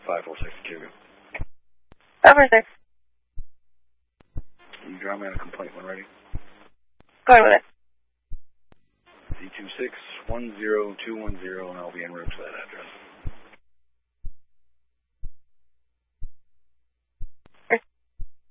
546 Cuba. 546. You draw me on a complaint when ready. Go ahead with it. Z2610210, and I'll be en route to that address.